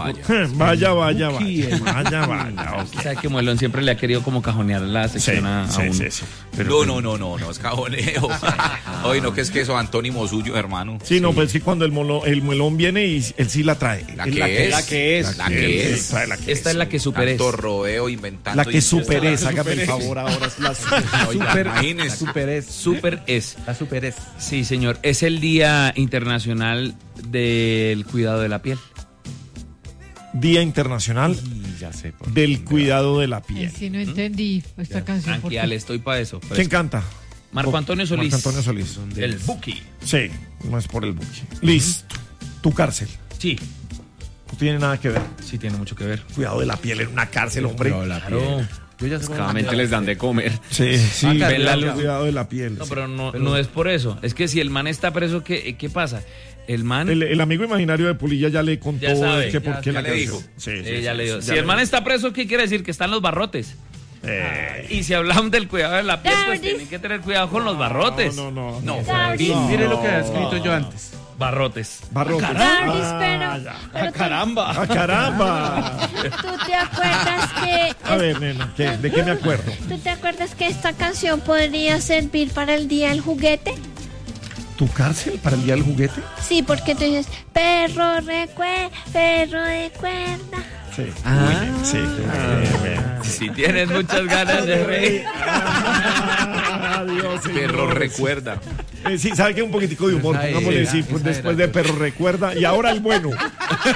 Vaya. Vaya. O sea que Muelón siempre le ha querido como cajonear la sección a uno. Sí. Pero no, es cajoneo. Oye, no, que es eso, antónimo suyo, hermano. Sí, no, pues sí, cuando el muelón viene y él sí la trae. La que es. Esta es la que super es. Tanto rodeo inventando. La que super es, hágame el favor ahora. Es la super es. La super es. Sí, señor. Es el Día Internacional del Cuidado de la Piel. Día Internacional del Cuidado de la Piel. Sí, no entendí esta canción. Tranquila, le estoy para eso. ¿Quién canta? Marco Antonio Solís. Marco Antonio Solís. El Buki. Sí, no es por el Buki. Listo. Tu cárcel. Sí. No tiene nada que ver. Sí, tiene mucho que ver. Cuidado de la piel en una cárcel, hombre. Claro. Claramente les dan de comer. Sí. Ven la luz. Cuidado de la piel. No, pero no es por eso. Es que si el man está preso, ¿qué pasa? El man... El amigo imaginario de Pulilla ya le contó que por qué ya la le dijo. Sí, ya le dijo. Si el man está preso, ¿qué quiere decir? Que están los barrotes. Y si hablamos del cuidado de la piel, pues tienen que tener cuidado con los barrotes. No. Mire lo que había escrito yo antes. Barrotes. Caramba. ¿Tú te acuerdas que... A ver, nena, ¿de qué me acuerdo? ¿Tú te acuerdas que esta canción podría servir para el Día del Juguete? ¿Tu cárcel para el Día del Juguete? Sí, porque tú dices, perro de cuerda. Sí. Si tienes muchas ganas de reír. Adiós, Perro recuerda. Sí, sabe que un poquitico de humor, pongámosle, sí, después de perro recuerda. Y ahora el bueno.